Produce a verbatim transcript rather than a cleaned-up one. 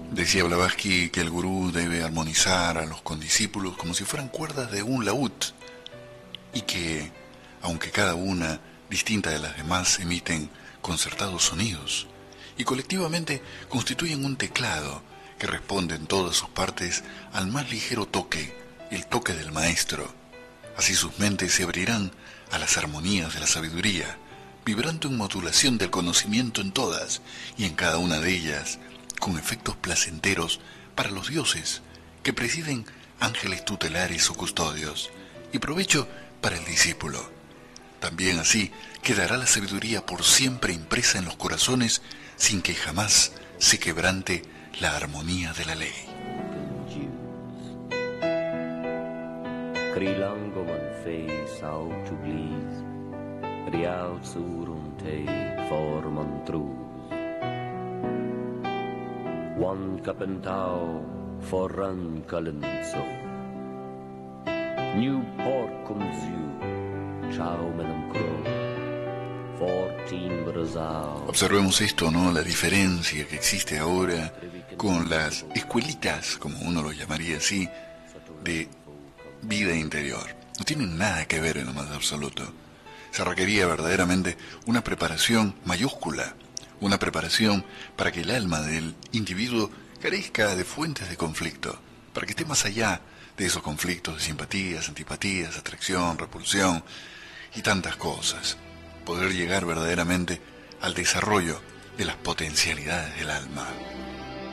Decía Blavatsky que el gurú debe armonizar a los condiscípulos como si fueran cuerdas de un laúd y que, aunque cada una distinta de las demás, emiten concertados sonidos y colectivamente constituyen un teclado que responde en todas sus partes al más ligero toque, el toque del maestro. Así sus mentes se abrirán a las armonías de la sabiduría, vibrando en modulación del conocimiento en todas y en cada una de ellas, con efectos placenteros para los dioses, que presiden ángeles tutelares o custodios, y provecho para el discípulo. También así quedará la sabiduría por siempre impresa en los corazones, sin que jamás se quebrante la armonía de la ley. One Capentau foran Calenzo New Port comes you Ciao menam crow Fourteen Brazao. Observemos esto, ¿no? La diferencia que existe ahora con las escuelitas, como uno lo llamaría así, de vida interior. No tienen nada que ver en lo más absoluto. Se requería verdaderamente una preparación mayúscula, una preparación para que el alma del individuo carezca de fuentes de conflicto, para que esté más allá de esos conflictos de simpatías, antipatías, atracción, repulsión y tantas cosas. Poder llegar verdaderamente al desarrollo de las potencialidades del alma.